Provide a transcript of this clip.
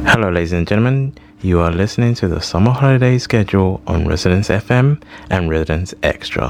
Hello, ladies and gentlemen. You are listening to the summer holiday schedule on Residence FM and Residence Extra.